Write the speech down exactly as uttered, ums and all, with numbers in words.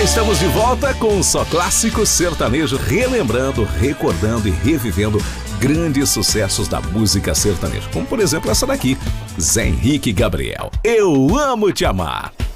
estamos de volta com o Só Clássico Sertanejo, relembrando, recordando e revivendo grandes sucessos da música sertaneja, como por exemplo essa daqui, Zé Henrique e Gabriel, Eu Amo Te Amar.